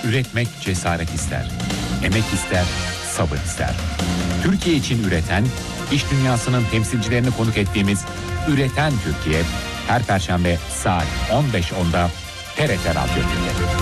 Üretmek cesaret ister, emek ister, sabır ister. Türkiye için üreten, iş dünyasının temsilcilerini konuk ettiğimiz Üreten Türkiye, her Perşembe saat 15.10'da TRT Radyo 1'de.